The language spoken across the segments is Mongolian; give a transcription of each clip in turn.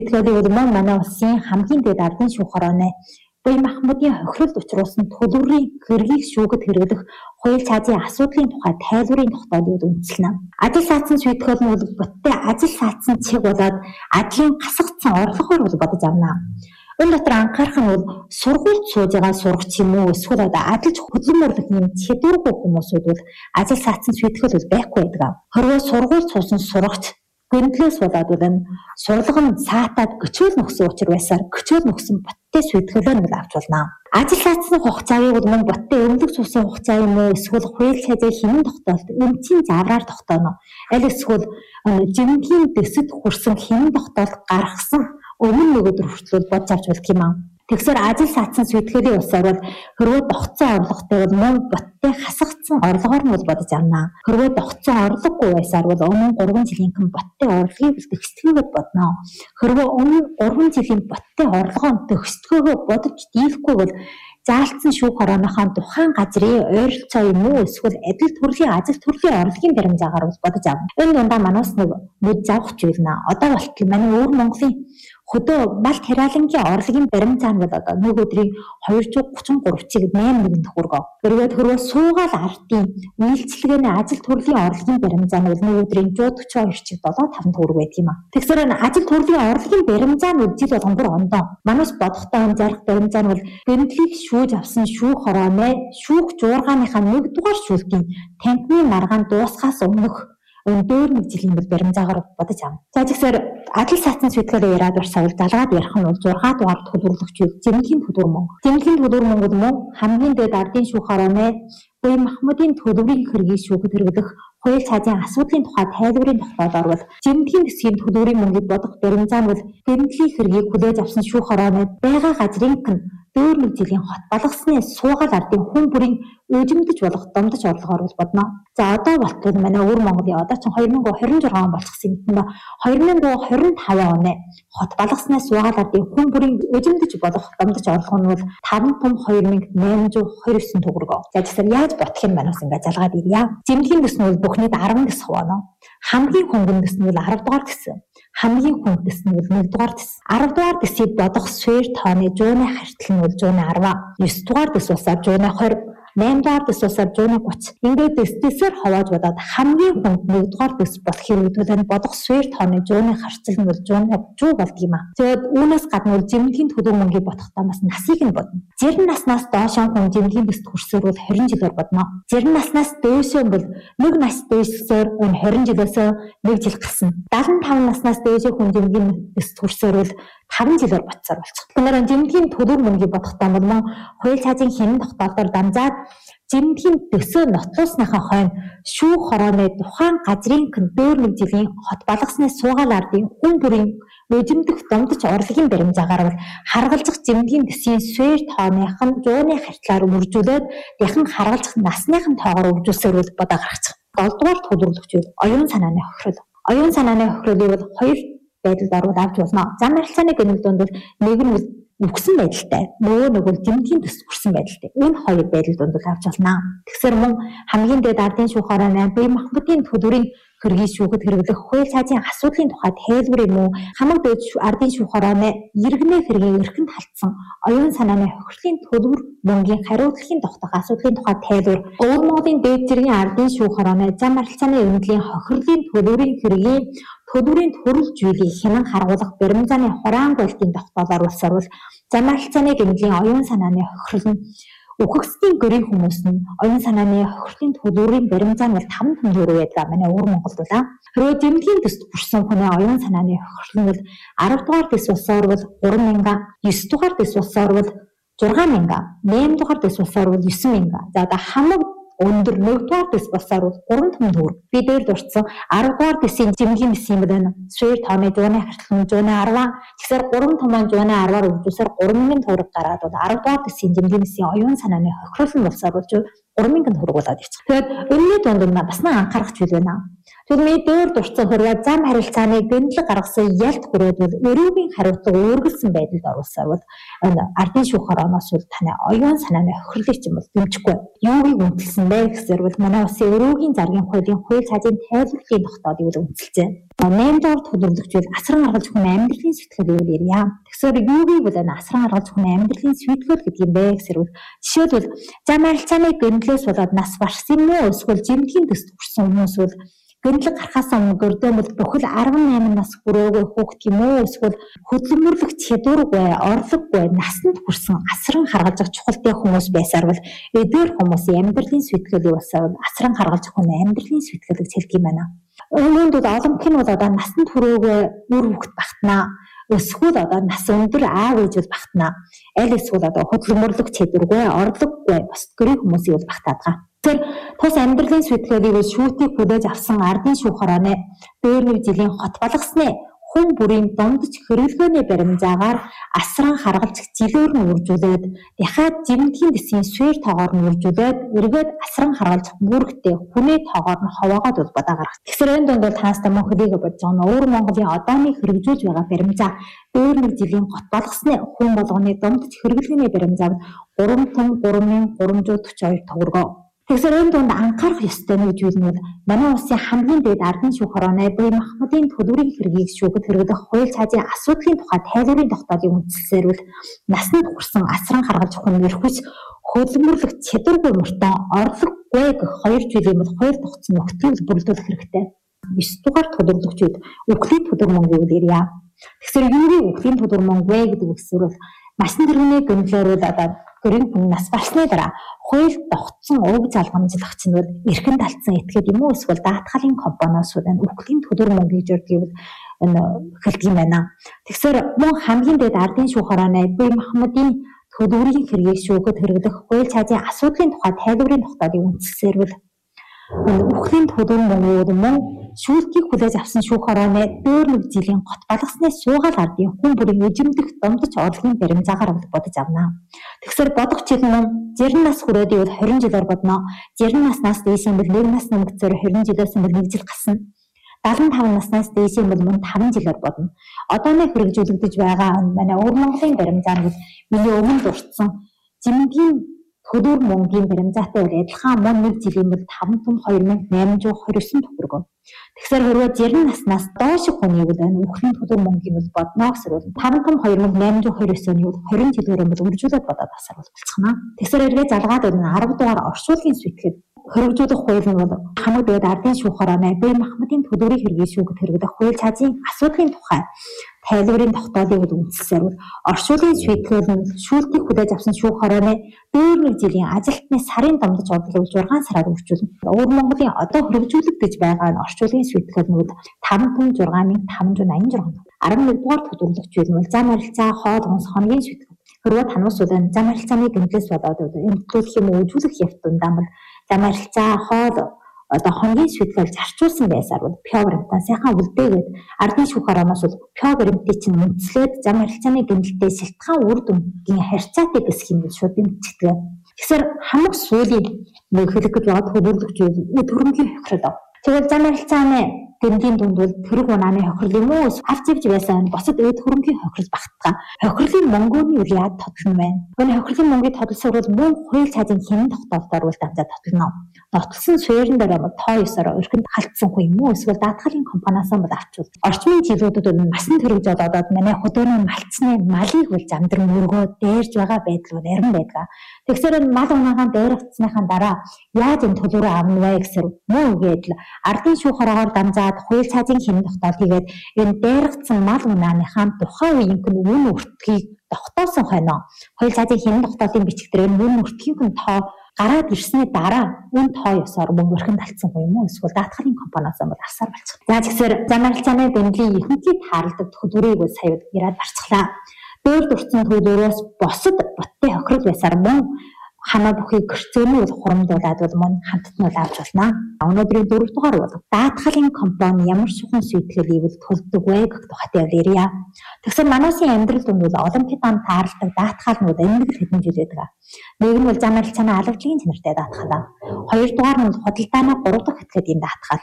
Тэгэхээр манай улсын хамгийн дээд ардын шүүх хорооны Буян Махмудын хохиролд учруулсан төлөврийн хэргийг шүүхэд хэрэглэх хууль цаазын асуудлын тухай тайлбарын тогтоолыг үндэслэнэ. Ажил саацсан шийтгэл нь будтай ажил саацсан чиг болоод ажлын гасгацсан орлогоор бодож авна. Энэ дотор анхаарах нь сургуульд сууж байгаа сурагч юм уу эсвэл ажиллаж хөдөлмөрлөх юм чадваргүй хүмүүсүүд бол ажил саацсан шийтгэл байхгүй байдаг. Хорвоо сургуульд суусан сурагч гэндлээс болоод энэ сурлага нь саатаад гөчөөл нөхсөн учраас гөчөөл нөхсөн боттой шийдгэлээр нь авч болно. Ажил саацсан хугацааг мөн боттой өмлөх цусан хугацаа юм уу эсвэл хууль цаазыг хинэн тогтоолт өмчийн завраар тогтооно. Аль эсвэл жинхэнэ дэсэд хүрсэн хинэн тогтоолт гаргасан өмнө нөгөөдөр хүртэл бодж авч болох юм аа. Тэгсээр ажил саацсан шийтгэлийн усаар бол хэрвээ догцсон орлоготой бол мөн боттой хасагдсан орлогоор нь бодож авна. Хэрвээ догцсон орлогогүй байсаар бол өмнө 3 жилийн боттой орлогыг төгсдгөөд бодно. Хэрвээ өмнө 3 жилийн боттой орлогоо төгсдгөөгөө бодож дийлэхгүй бол заалтсан шүүх хорооныхоо тухайн газрын ойролцоо юм уу эсвэл адил төрлийн ажил төрлийн орлогын баримжаагаар бодож авна. Энэ дундаа манаас нэг завах зүйлнэ. Одоо болтол манай өвөр Монголын хөдөө мал тариалангийн орлогын баримжаа нь бол одоо нэг өдрийн 233-ыг 8 төгрөгөө. Хэрвээ суугаал ардын үйлчлэгээний ажил төрлийн орлогын баримжаа нь нэг өдрийн 142-ыг 7.5 төгрөг байдаг юм а. Тэгэхээр энэ ажил төрлийн орлогын баримжаа нь жил болгон бүр ондоо. Манайс бодохтой анзаарах баримжаа нь бол гэндлийг шүүж авсан шүүх хорооны шүүх жуургааныхаа 1-р шүүлтийн танхимны маргаан дуусахаас өмнөх дөр нэг жилийн баримжаагаар бодож авна. За тэгэхээр ажил саацсан шийдгэлээр яриад урсавал залгаад ярих нь бол 6 дугаар төлөвлөгч зэмлэгийн төлөвөр мөнгө. Зэмлэгийн төлөвөр мөнгө мөн хамгийн дээд ардын шүүх хорооны Буян Махмудын төлөврийн хэргийг шүүхэд хэрэглэх хууль цаазын асуудлын тухай тайлбарын тогтоолоор бол зэмлэгийн засгийн төлөврийн мөнгийг бодох баримжаа нь бол гэнтлийн хэргийг хүлээж авсан шүүх хорооны байгаа газрын дөр нэг жилийн хот балгасны суугаал ардын хүн бүрийн өжимдөж болох домдож орлогоор бодно. За одоо болтол манай өвөр Монголын одоо ч 2026 он болчихсон юм даа. 2025 оны хот балгаснаа суугаал ардын хүн бүрийн өжимдөж болох домдож орлого нь бол 5 том 2829 төгрөг. За тэгэхээр яаж бодох юм манаас ингээд залгаад ирье. Зэмлэгийн дэс нь бол бүхнийд 10 дэс хуваано. Хамгийн хөнгөн дэс нь бол 10 дугаар дэс. Хамгийн хүнд дэс нь бол 1 дугаар дэс. 10 дугаар дэсийг бодох сфер тооны жууны харьцал нь бол 110. 9 дугаар дэс усаар 120. 8 дугаар дэс усаар 130. Ингээд дэсээр хавааж бодоод хамгийн хүнд 1 дугаар дэс болох хэрэглүүлэн бодох сфер тооны жууны харьцал нь бол 130 болд юм а. Тэгээд үүнээс гадна зэмлэгийн төлөв мөнгийг бодохдоо бас насыг нь бодно. 60 наснаас доош хүн зэмлэгийн дэст хүрсээр бол 20 жилээр бодно. 60 наснаас дөөшөө бол 1 нас дээшсээр 20 жилээс 1 жил гарсан. 75 наснаас дээшээ хүн зэмлэгийн дэст хүрсээр бол 5 жилээр боцсоор болчих. Тэгэхээр зэмлэгийн төлөв мөнгийг бодохдоо бол мөн хууль цаазын хянан тогтоолоор дамжаад зэмлэгийн дэсөө нотлуулсныхаа хойно шүүх хорооны тухайн газрын дөр нэг жилийн хот балгасны суугаал ардын хүн бүрийн өжимдөх домдож орлогын баримжаагаар бол харгалзах зэмлэгийн дэсийн сфер тооныхан жууны харьцлаар үржүүлээд яхан харгалзах насныхан тоогоор үржүүлсээр бол бодоо гаргачих. 7 дугаар төлөвлөгч оюун санааны хохирол. Оюун санааны хохиролыг бол 2 байдалд оруулж авч болно. Зам харилцааны гэнэт донд бол нэг нь үгсэн байдалтай, нөгөө нэг бол зэмлэгийн дэс хүрсэн байдалтай. Энэ хоёр байдал донд авч болно. Тэгэхээр мөн хамгийн дээд ардын шүүх хорооны Буян Махмудын төлөврийн хэргийг шүүхэд хэрэглэх хууль цаазын асуудлын тухай тайлбар юм уу? Хамаг дээд ардын шүүх хорооны иргэнэ хэргийг эрхэнд халтсан оюун санааны хохирлын төлөвөр мөнгийн хариуцлагын тогтоох асуудлын тухай тайлбар. Өвөр Монголын дээд зэргийн ардын шүүх хорооны зам харилцааны үнэтгэлийн хохирлын төлөврийн хэргийн төлөврийн төрөл зүйлийг хянан харгуулах баримжааны хураан болтын тогтоолоор улсаар зам харилцааны гэмтлийн оюун санааны хохирол нь үхэгсдийн гэрийн хүмүүс нь оюун санааны хохирлын төлөврийн баримжаа нь 5 төгрөг байдаг манай өвөр Монголд байна. Хэрвээ зэмлэгийн дэст хүрсэн хүний оюун санааны хохирол нь 10 дугаар дэс улсаар бол 3,000, 9 дугаар дэс улсаар бол 6,000, 8 дугаар дэс улсаар бол 9,000. За одоо хамаг өндөр 1 дугаар дэс басаар бол 3 төгрөг. Би дээр дурдсан 10 дугаар дэсийн зэмлэгийн дэс юм байна. Сфер тооны жууны харьцал нь 110. Тэгэхээр 3 томон жууны 10-аар үржүүлсээр 3,000 төгрөг гараад бол 10 дугаар дэсийн зэмлэгийн дэсийн оюун санааны хохирол нь болсоор бол 3,000 төгрөг болоод ирчих. Тэгэхээр өнөөний дунд бас нэг анхаарах зүйл байна. Түлмий дөр дурцсан хөрвөө зам харилцааны гэнэтлэг гаргасан ялт хүрээд бол өрөөгийн хариуцлага өөргөлсөн байдалд оруулсаар бол ардын шүүх хорооноос бол таны оюун санааны хохирлыг ч юм бол дэмжихгүй. Юугийг үнэлсэн бэ гэхээр бол манай улсын өрөөгийн заргийн хуулийн хууль цаазын тайлбарлалын тогтоодыг бол үнэлжээ. 8 дугаар төлөвлөгч бол асран гаргалж хүн амьдралын сэтгэлийг ярья. Тэгэхээр юугийг бол асран гаргалж хүн амьдралын сэтгэл гэдэг юм бэ гэхээр жишээлбэл зам харилцааны гэнэтлээс болоод нас барсан юм уу эсвэл жимтгийн төсд хүрсэн хүмүүс бол гэнэтлэг гарахаас өмнө гөрдөөмөл бүхэл 18 нас хүрээгүй хүүхэд юм уу эсвэл хөдөлмөрлөх чадваргүй, орлогогүй, насанд хүрсэн асран харгалзах чухалтай хүмүүс байсаар бол эдгээр хүмүүсийн амьдралын сэтгэлийг басаар асран харгалзах хүн амьдралын сэтгэл гэж хэлдэг юм байна. Үүнд олонх нь бол одоо насанд хүрээгүй үр хүүхэд багтнаа. Эсвэл одоо нас өндөр аав ээж бол багтнаа. Аль эсвэл одоо хөдөлмөрлөх чадваргүй, орлогогүй бос гэрээ хүмүүсийг бол багтаадаг. Тэр тус амьдралын сэтгэлийг шүүтийг хүлээж авсан ардын шүүх хорооны дээр нэг жилийн хот болгосны хүн бүрийн дундч хэрэглгээний баримжаагаар асран харгалж жилээр нь үржүүлээд дахиад жимтгийн дэсийн суур тоогоор нь үржүүлээд эргээд асран харгалж бүрэгтэй хүний тоогоор нь ховоогоод улбадаа гаргах. Тэгэхээр энэ дунд бол таастай мөнхлийг бодж байгаа нь өвөр Монголын одооны хэрэгжүүлж байгаа баримжаа дээр нэг жилийн хот болгосны хүн болгоны дундч хэрэглгээний баримжааг 3,342 төгрөгөөр. Тэгэхээр энэ дунд анхаарах ёстой нэг зүйл нь манай улсын хамгийн дээд ардын шүүх хорооны буй Махмудын төлөврийн хэргийг шүүхэд хэрэгдэх хууль цаазын асуудлын тухай тайлбарын тогтоодыг үндэслэлээр бол насанд хүрсэн асран харгалж хүн эрхвч хөдөлмөрлөх чадваргүй мөртөө орлогогүй гэх хоёр зүйлийг бол хууль тогтсон нөхцөлд бүрдүүлэх хэрэгтэй. 9 дугаар төлөвлөгчид үхлийн төдөр мөнгөийг ярья. Тэгэхээр юуны үхлийн төдөр мөнгө вэ гэдэг үгсээр бол насан туршийн гэмлээр бол одоо гэрийн хүн нас барсны дараа хууль тогтсон уг залгамжлагч нь бол эрхэн талцсан этгээд юм уу эсвэл даатгалын компаниос энэ үхлийн төдөр мөнгө гэж ярдгийг энэ хэлдэг юм байна. Тэгэхээр мөн хамгийн дээд ардын шүүх хорооны буй Махмудын төлөврийн хэргийг шүүхэд хэрэглэх хууль цаазын асуудлын тухай тайлбарын тогтоодыг үндэслэлээр бол үхлийн төдөр мөнгө мөн шүүлтгийг хүлээж авсан шүүх хорооны дээр нэг жилийн гот балгасны суугаал ардын хүн бүрийн эзэмдэх дундч орлогын баримжаагаар бодож авна. Тэгэхээр бодох жил нь 60 нас хүрээд ивэл 20 жилээр бодно. 60 наснаас дээш юм бол 1 нас нэмэгцээр 20 жилээс юм бол 1 жил гасна. 75 наснаас дээш юм бол мөн 5 жилээр бодно. Одооны хэрэгжүүлэгдэж байгаа манай өвөр Монголын баримжаа нь миний өмнө дурдсан жимгийн төлөөр мөнгөний баримжаатай адилхан мөн нэг жилийн бол 5,2829 төгрөг. Тэгэхээр хэрвээ 60 наснаас доош хүний бол энэ үхлийн төлөөр мөнгөний бол бодно гэсэр бол 5,2829-ны бол 20 жилээр бол үржүүлээд бодоод асар болцгоно. Тэгэхээр эргээ залгаад энэ 10 дугаар оршуулгын сүтгэхэд хэрэгжүүлэх хууль нь бол хамаг дээд ардын шүүх хорооны буй Махмудын төлөврийн хэргийг шүүхэд хэрэглэх хууль цаазын асуудлын тухай тайлбарын тогтоодыг бол үндэслэлээр бол оршуулгын сүтгэл нь шүүлтийг хүлээж авсан шүүх хорооны дээр нэг жилийн ажилтны сарын дамжиж орлогыг 6 сараар үржүүлнэ. Өвөр Монголын одоо хэрэгжүүлэгдэж байгаа энэ оршуулгын сүтгэл нь 5,6586 11 дугаар төлөвлөгч бол зам харилцаа хоол хүнс хоногийн сүтгэл. Хэрвээ танаас бол зам харилцааны гэмтлээс болоод эмтлүүлэх юм үйлчлэх явтандаа бол зам харилцаа хоол одоо хоногийн сүтгэл зарчуулсан байсаар бол пио баримтаа сайхан үлдээгээд ардын шүүх хорооноос бол пио баримтыг чинь үндэслээд зам харилцааны гэмтэлтэй шилтгаан үр дүнгийн харьцаатай гэсэх юм шууд дэмждэг. Тэгэхээр хамаг сүүлийн нэг хэлэх гэж байгаа төлөвлөгч төрөмгийн хохирол. Тэгвэл зам харилцааны гэмтлийн дунд бол тэрэг унааны хохирол юм уу? Авч ивж байсан босод төрөмгийн хохирол багтгаа. Хохирлын мөнгөний үл яад тодлон байна. Энэ хохирлын мөнгөний тодлосоор бол мөн хууль цаазын хянан тогтоолтоор бол дамжаад тодлоно. Нотлсон суурин дээр тоо ёсоор өрхөнд халтсан хүн юм уу? Эсвэл даатгалын компаниас бол авчвал. Орчмын жилүүдэд насан туршиж болоод манай хөдөөнөө малцны малыг бол замдар мөргөө дээрж байгаа байдал бол ярин байдаг. Тэгэхээр энэ мал унаагаан дээр авцсныхаа дараа яаж энэ төлөврөө авна вэ гэсэр мөн үгээд ардын шүүх хороогоор дамжаад хууль цаазын хянан тогтоол хийгээд энэ дээргцэн мал унааныхаа тухайн үеийнх нь үн өртгийг тогтоосон хойно хууль цаазын хянан тогтоолын бичиг дээр үн өртгийн тоо гараад ирсний дараа үн тоо ёсоор мөнгө өрхөнд алдсан хүн юм уу эсвэл даатгалын компаниас бол авсаар болчих. За тэгэхээр зам харилцааны гэмтлийн ихэнхий тааралдаг төлөврийг сая яриад барцглаа. Дээр дурдсан төлөврөөс босод боттой хохирол байсаар мөн хамаа бүхий гэрцөөний бол хурамдуулаад бол мөн хамтд нь авч болно. Өнөөдрийн 4 дугаар бол даатгалын компани ямар шухан сүйтгэлийг бол төлдөг вэ гэх тухайтай ярья. Тэгэхээр манайсын амьдрал дунд бол олимпиадаар тааралдаг даатгалнууд эмгэл хэдэн жил байдаг. Нэг нь бол зам харилцааны алгадлагын чанартай даатгал. 2 дугаар нь худалдааны 3 дахь этгээд ийм даатгал.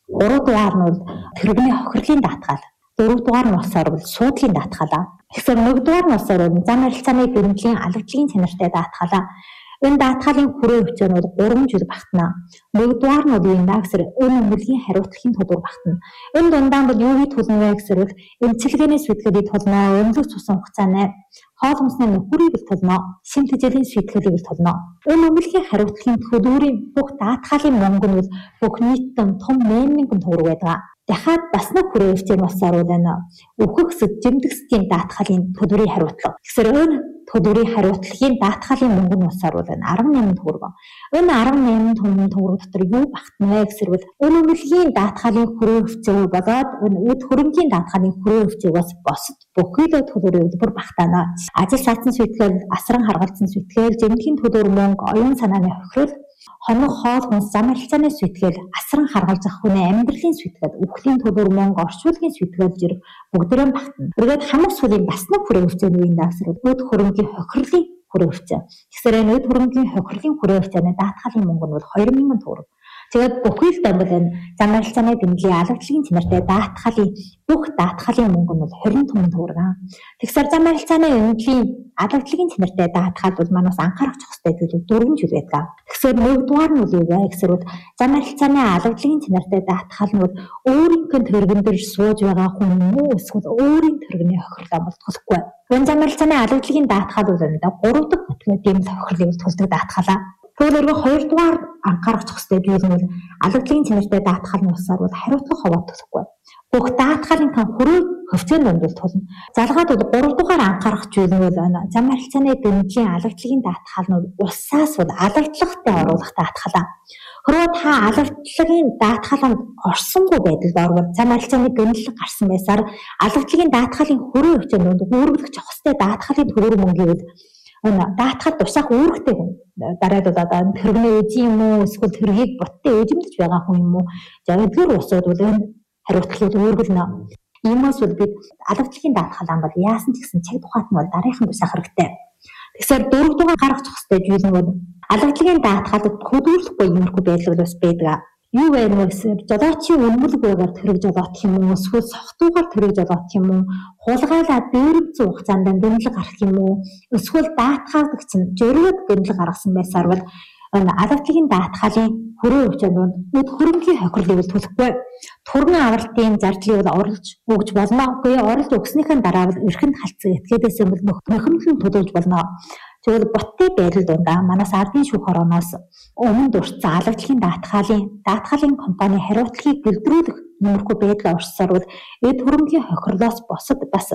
3 дугаар нь бол тэрэгний хохирлын даатгал. 4 дугаар нь болохоор суудлын даатгалаа. Тэгэхээр 1 дугаар нь болохоор зам харилцааны бэрхшээлийн алгадлагын чанартай даатгалаа. Энэ даатгалын хүрээ хөвчөө нь 3 жил багтана. 1 дугаар нь бол энэ гэсэр энэ өмөлгийн хариуцлагын төлөв багтана. Энэ дундаа бол юу гэж төлнө вэ гэсэр эмчилгээний свидгэлийг төлнө, өмлөх цусан хугацааны хоол хүнсний нөхрийг төлнө, шим тэжээлийн свидгэлийг төлнө. Энэ өмөлгийн хариуцлагын төлөврийн бүх даатгалын мөнгө нь бүх нийтдээ том 8,000 төгрөг байдаг. Дахиад бас нэг хүрээ хөвчөө басаар байна. Өөхөксөд жимдэгсдийн даатгалын төлөврийн хариуцлага. Гэсэр энэ төлөврийн хариуцлагын даатгалын мөнгө нь басаар байна 18 төгрөг. Энэ 18 төгрөг дотор юу багтана вэ гэсэр энэ өмөлгийн даатгалын хүрээ хөвчөө болоод энэ үд хөрөнгийн даатгалын хүрээ хөвчөөс босод бүхэл төлөврийн бүр багтана. Ажил саацсан свидгэл, асран харгалзсан свидгэл, жимдгийн төлөвр мөнгө, оюун санааны хохирол, хоног хоол хүнс, зам харилцааны свидгэл, асран харгалзах хүний амьдралын свидгэл, үхлийн төлөвр мөнгө, орчуулгын свидгэл зэрэг бүгдээрээ багтана. Үргээд хамаг сүлийн бас нэг хүрээ хөвчөө нь энэ дагсар өд хөрөнгийн хохирлын хүрээ хөвчөө. Тэгэхээр энэ өд хөрөнгийн хохирлын хүрээ хөвчөөний даатгалын мөнгө нь бол 2,000 төгрөг. Тэгээд бүхэл дамбал энэ зам харилцааны бэрхшээлийн алгадлагын чанартай даатгалын бүх даатгалын мөнгө нь бол 25 төгрөг. Тэгэхээр зам харилцааны эмнэлгийн алгадлагын чанартай даатгал бол манаас анхаарах ёстой зүйл 4 жил байдаг. Тэгэхээр 1 дугаар нь юу вэ гэсэр зам харилцааны алгадлагын чанартай даатгал нь өөрийнх нь тэрэгэн дээр сууж байгаа хүн мөн эсвэл өөрийн тэрэгний хохирлоо бол төлөхгүй. Энэ зам харилцааны алгадлагын даатгал бол 3 дахь хөтгөө дэмэл хохирлыг төлдөг даатгалаа. Тэгвэл 2 дугаар анхаарах ёстой зүйл нь алгадлагын чанартай даатгал нь усаар хариуцлага ховоод төлөхгүй. Бүх даатгалын хүрээ хөвчөөнд бол тулна. Залгаад 3 дугаар анхаарах зүйл нь зам харилцааны бэрхшээлийн алгадлагын даатгал нь усаас алгадлагатай оруулах даатгалаа. Хэрвээ та алгадлагын даатгаланд орсонгүй байдал орвол зам харилцааны бэрхшээл гарсан байсаар алгадлагын даатгалын хүрээ хөвчөөнд үүргэх ёстой даатгалын төлөв мөнгийг даатгал тусах үүрэгтэй хүн дараад одоо тэрэгний эзэн юм уу эсвэл тэргийг боттой эзэмдэж байгаа хүн юм уу эдгээр усууд энэ хариуцлагыг өөргөлнө. Иймээс бид алгадлагын даатгалаа бол яасан ч гэсэн цаг тухайд нь бол дараахан тусах хэрэгтэй. Тэгэхээр 4 дугаар гаргах ёстой зүйл нь алгадлагын даатгалд хөдөлгөхгүй юмргүй байдал бас байдаг. Юу вэ гэсээр жолоочийн үнэмлэгүйгээр тэрэг жолоот юм уу эсвэл сохтуугаар тэрэг жолоот юм уу хулгайлаа дээрвцэн хугацаанд гэмлэг гарах юм уу эсвэл даатгаалагч нь жөрөөд гэмлэг гаргасан байсаар бол алгадлагын даатгалын хүрээ хөвчөөнд өд хөрөнгийн хохирлыг төлөхгүй. Түргэн авралтын зардлыг орлож өгж болно. Үгүй орлож өгснийхэн дараа бол эрхэнд халдсан этгээдээс нөхөмлөн төлөвлөж болно. Тэгвэл боттой байдал дундаа манаас ардын шүүх орооноос өмнө дурдсан алгадлагын даатгалын компани хариуцлагыг бэлдрүүлэх нэмэрхүү байдал оршсоор бол эд хөрөнгийн хохирлоос босод бас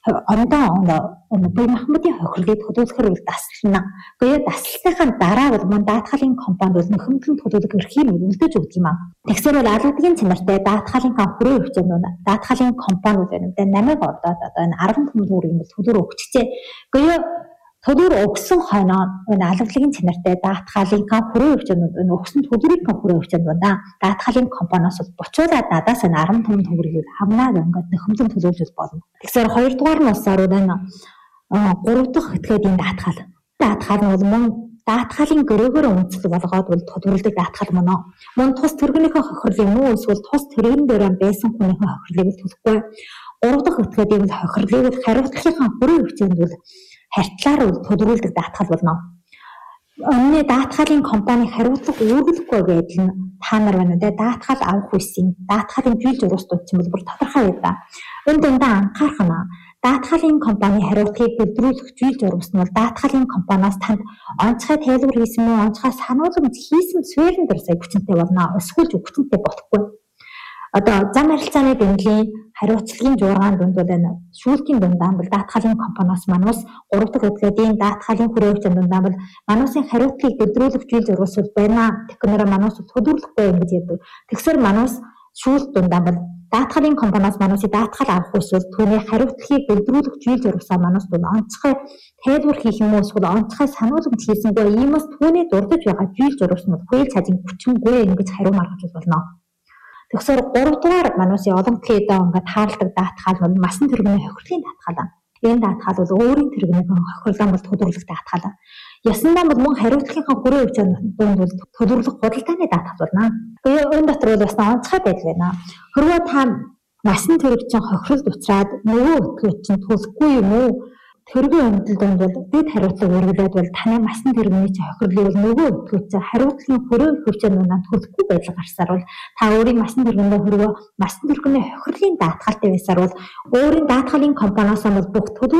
бие махбодын хохирлыг төлөвлөхөр дасална. Тэгээд дасалсныхаа дараа бол мөн даатгалын компанид бол нөхөмлөн төлөвлөх эрхийг үлдээж өгдөг юм аа. Тэгсээр бол алгадлагын чанартай даатгалын хүрээ хөвчөөнд даатгалын компанид байна. Намайг одоо энэ 15 төгрөгийн төлөөр өгчжээ. Тэгээд төлөөр өгсөн хойноо энэ алгадлагын чанартай даатгалын хүрээ хөвчөөнд энэ өгсөн төлөврийн хүрээ хөвчөөнд байна. Даатгалын компаниас бочуулаад надаас энэ 15 төгрөгийг авнаа гэнгүүт нөхөмлөн төлөвлөж болно. Тэгэхээр 2 дугаар нь усаар энэ 3 дахь этгээдийн даатгал. Даатгал нь бол мөн даатгалын гөрөөгөр үндэслэл болгоод төлөвлөдөг даатгал мөн тус тэрэгнийхээ хохирлыг муу эсвэл тус тэрэгэн дээр байсан хүнийхээ хохирлыг төлөхгүй. 3 дахь этгээдийн хохирлыг хариуцлагын хүрээ хөвчөөнд бол харьтлаар төлөвлөдөг даатгал болно. Өнөө даатгалын компани хариуцлага үүргэлэхгүй байдал нь та нар байна үү? Даатгал авах үеийн даатгалын жил журууστууд ч юм бол бүр тодорхой байдаг. Энэ дундаа анхаарах нь даатгалын компани хариуцлагыг бэлдрүүлэх жил журууст нь бол даатгалын компаниас танд онцгой тайлбар хийсэн мөн онцгой сануулгад хийсэн суурин дээр сая хүчинтэй болно. Эсвэл хүчинтэй болохгүй. Одоо зам харилцааны бэрхшээлийн хариуцлагын жуургаан дунд бол энэ шүүлтийн дундаа бол даатгалын компаниас манус 3 дахь этгээдийн даатгалын хүрээ хөвчөөнд дундаа бол манусын хариуцлагыг бэлдрүүлэх жил журууст байна. Технороо манус төлөвлөхгүй юм гэж яддаг. Тэгсэр манус шүүлт дундаа бол даатгалын компаниас манусын даатгал авах эсвэл түүний хариуцлагыг бэлдрүүлэх жил журуусаа манус дунд онцгой тайлбар хийх юм уу эсвэл онцгой сануулгад хийсэнгүй иймээс түүний дурдж байгаа жил журууст нь хууль цаазын хүчингүй ингэж хариу маргаж болно. Тэгэхээр 3 дугаар манусын олон клейдаа ингээд таарладаг даатгал бол масан тэрэгний хохирлын даатгал. Энэ даатгал бол өөрийн тэрэгний хохирлон бол төлөвлөлт даатгал. Ясандаа бол мөн хариуцлагынхаа хүрээ хүч дунд бол төлөвлөх худалдааны даатгал болно. Энэ дотор бол бас онцгой байдал байна. Хэрвээ та насан турш чинь хохиролд уцраад нөгөө өтгөд чинь төлөхгүй юм уу? Тэргийн амьдрал донд бол дэд хариуцлага өргөлөөд бол таны насан туршийн чинь хохирлыг бол нөгөө өтгөд чинь хариуцлагын хүрээ хүчээр нунаад төлөхгүй байдал гарсаар бол та өөрийн насан туршиндээ хэрвээ насан туршийн хохирлын даатгалтай байсаар бол өөрийн даатгалын компаниас бол бүх төлөв